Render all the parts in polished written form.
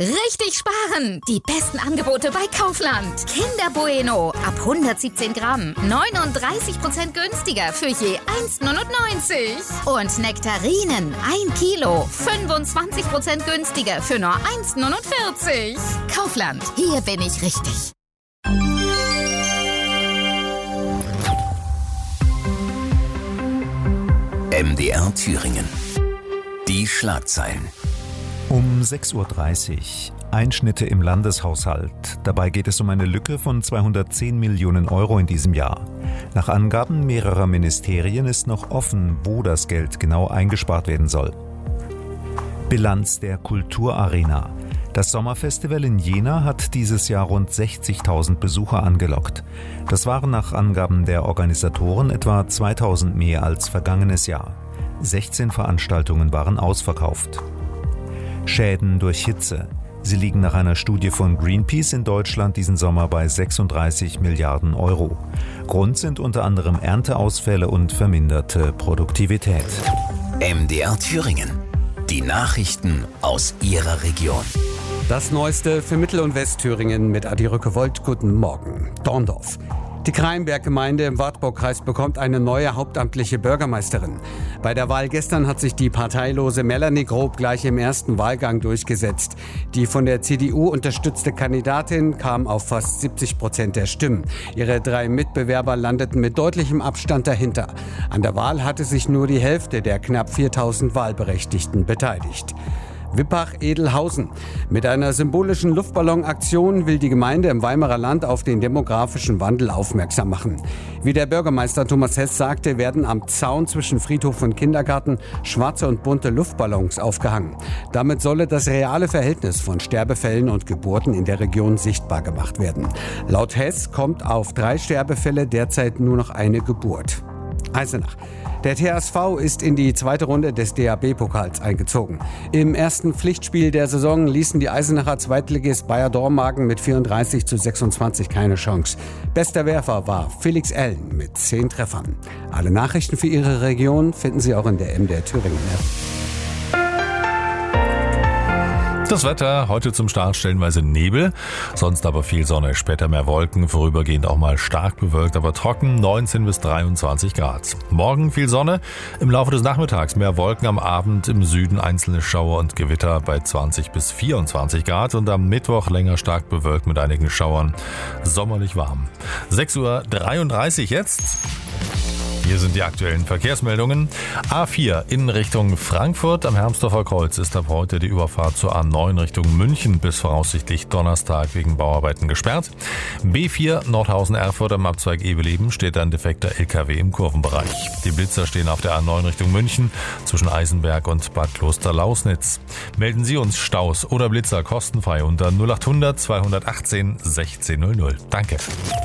Richtig sparen! Die besten Angebote bei Kaufland. Kinder Bueno ab 117 Gramm. 39% günstiger für je 1,99. Und Nektarinen 1 Kilo. 25% günstiger für nur 1,49. Kaufland, hier bin ich richtig. MDR Thüringen. Die Schlagzeilen. Um 6:30 Uhr. Einschnitte im Landeshaushalt. Dabei geht es um eine Lücke von 210 Millionen Euro in diesem Jahr. Nach Angaben mehrerer Ministerien ist noch offen, wo das Geld genau eingespart werden soll. Bilanz der Kulturarena. Das Sommerfestival in Jena hat dieses Jahr rund 60.000 Besucher angelockt. Das waren nach Angaben der Organisatoren etwa 2.000 mehr als vergangenes Jahr. 16 Veranstaltungen waren ausverkauft. Schäden durch Hitze. Sie liegen nach einer Studie von Greenpeace in Deutschland diesen Sommer bei 36 Milliarden Euro. Grund sind unter anderem Ernteausfälle und verminderte Produktivität. MDR Thüringen. Die Nachrichten aus Ihrer Region. Das Neueste für Mittel- und Westthüringen mit Adi Rückewold. Guten Morgen. Dorndorf. Die Kraimberg-Gemeinde im Wartburgkreis bekommt eine neue hauptamtliche Bürgermeisterin. Bei der Wahl gestern hat sich die parteilose Melanie Grob gleich im ersten Wahlgang durchgesetzt. Die von der CDU unterstützte Kandidatin kam auf fast 70% der Stimmen. Ihre 3 Mitbewerber landeten mit deutlichem Abstand dahinter. An der Wahl hatte sich nur die Hälfte der knapp 4.000 Wahlberechtigten beteiligt. Wippach-Edelhausen. Mit einer symbolischen Luftballonaktion will die Gemeinde im Weimarer Land auf den demografischen Wandel aufmerksam machen. Wie der Bürgermeister Thomas Hess sagte, werden am Zaun zwischen Friedhof und Kindergarten schwarze und bunte Luftballons aufgehangen. Damit solle das reale Verhältnis von Sterbefällen und Geburten in der Region sichtbar gemacht werden. Laut Hess kommt auf 3 Sterbefälle derzeit nur noch eine Geburt. Eisenach. Der THSV ist in die zweite Runde des DHB-Pokals eingezogen. Im ersten Pflichtspiel der Saison ließen die Eisenacher Zweitligist Bayer Dormagen mit 34:26 keine Chance. Bester Werfer war Felix Ellen mit 10 Treffern. Alle Nachrichten für Ihre Region finden Sie auch in der MDR Thüringen-App. Das Wetter, heute zum Start stellenweise Nebel, sonst aber viel Sonne, später mehr Wolken, vorübergehend auch mal stark bewölkt, aber trocken, 19 bis 23 Grad. Morgen viel Sonne, im Laufe des Nachmittags mehr Wolken, am Abend im Süden einzelne Schauer und Gewitter bei 20 bis 24 Grad und am Mittwoch länger stark bewölkt mit einigen Schauern, sommerlich warm. 6:33 Uhr jetzt. Hier sind die aktuellen Verkehrsmeldungen. A4 in Richtung Frankfurt. Am Hermsdorfer Kreuz ist ab heute die Überfahrt zur A9 Richtung München bis voraussichtlich Donnerstag wegen Bauarbeiten gesperrt. B4 Nordhausen-Erfurt am Abzweig Eveleben steht ein defekter LKW im Kurvenbereich. Die Blitzer stehen auf der A9 Richtung München zwischen Eisenberg und Bad Kloster-Lausnitz. Melden Sie uns Staus oder Blitzer kostenfrei unter 0800 218 1600. Danke.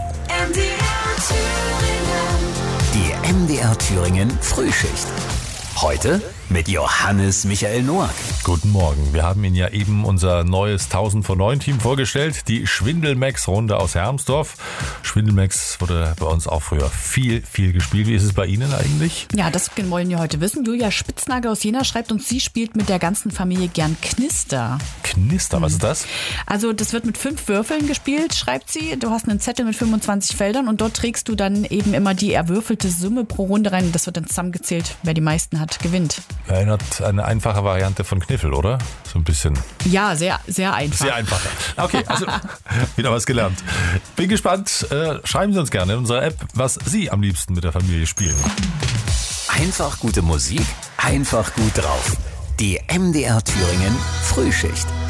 Die MDR Thüringen Frühschicht. Heute mit Johannes Michael Noack. Guten Morgen. Wir haben Ihnen ja eben unser neues 1000 von 9 Team vorgestellt. Die Schwindelmex-Runde aus Hermsdorf. Schwindelmex wurde bei uns auch früher viel gespielt. Wie ist es bei Ihnen eigentlich? Ja, das wollen wir heute wissen. Julia Spitznagel aus Jena schreibt uns, sie spielt mit der ganzen Familie gern Knister. Knister, was ist das? Also das wird mit 5 Würfeln gespielt, schreibt sie. Du hast einen Zettel mit 25 Feldern und dort trägst du dann eben immer die erwürfelte Summe pro Runde rein. Das wird dann zusammengezählt. Wer die meisten hat, gewinnt. Erinnert eine einfache Variante von Kniffel, oder? So ein bisschen. Ja, sehr, sehr einfach. Sehr einfach. Okay, also wieder was gelernt. Bin gespannt. Schreiben Sie uns gerne in unserer App, was Sie am liebsten mit der Familie spielen. Einfach gute Musik, einfach gut drauf. Die MDR Thüringen Frühschicht.